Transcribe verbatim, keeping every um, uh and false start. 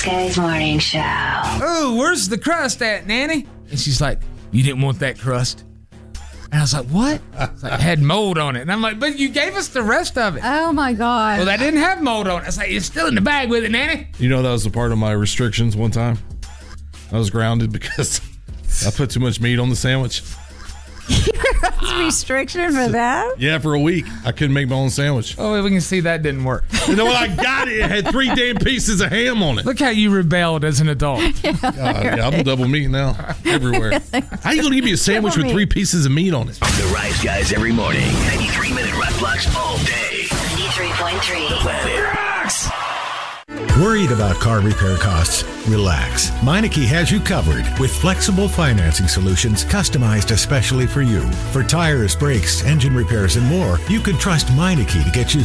Scary's Morning Show. Oh, where's the crust at, Nanny? And she's like, you didn't want that crust. And I was like, what? It's like, it had mold on it. And I'm like, but you gave us the rest of it. Oh, my God. Well, that didn't have mold on it. I was like, it's still in the bag with it, Nanny. You know, that was a part of my restrictions one time. I was grounded because I put too much meat on the sandwich. That's a restriction for that? Yeah, for a week. I couldn't make my own sandwich. Oh, we can see that didn't work. You know what? I got it. It had three damn pieces of ham on it. Look how you rebelled as an adult. Yeah, God, yeah, I'm double meat now. Everywhere. How you going to give me a sandwich with three pieces of meat on it? The Rise Guys every morning. ninety-three minute rock blocks all day. ninety-three point three. Planet Rocks. Worried about car repair costs? Relax. Meineke has you covered with flexible financing solutions customized especially for you. For tires, brakes, engine repairs, and more, you can trust Meineke to get you